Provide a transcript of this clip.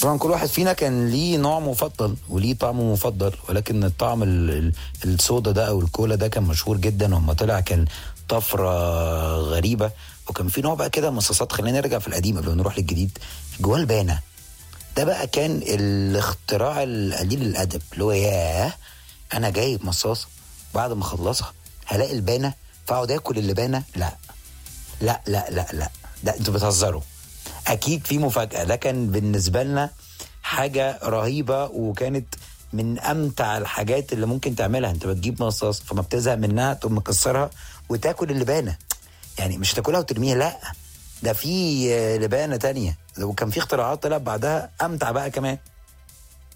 طبعا كل واحد فينا كان ليه نوع مفضل وليه طعم مفضل، ولكن الطعم الصودا ده او الكولا ده كان مشهور جدا، وما طلع كان طفرة غريبة. وكان في نوع بقى كده مصاصات، خلينا نرجع في القديم قبل ما نروح للجديد. جواه البانة ده بقى كان الاختراع القليل الادب، اللي هو ياه انا جايب مصاصة بعد ما اخلصها هلاقي البانة فاقعد اكل اللبانة. لا لا لا لا لا، ده انتوا بتهزروا، اكيد في مفاجأة. ده كان بالنسبة لنا حاجة رهيبة، وكانت من امتع الحاجات اللي ممكن تعملها. انت بتجيب مصاص فما بتزهق منها تقوم مكسرها وتاكل اللبانة، يعني مش هتاكلها وترميها، لا ده في لبانة تانية. وكان في اختراعات طلعت بعدها امتع بقى كمان.